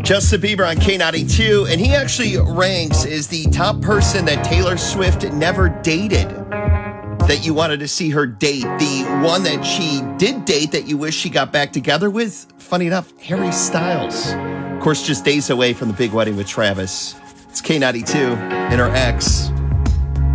Justin Bieber on K92, and he actually ranks as the top person that Taylor Swift never dated that you wanted to see her date. The one that she did date that you wish she got back together with, funny enough, Harry Styles. Of course, just days away from the big wedding with Travis. It's K92 and her ex.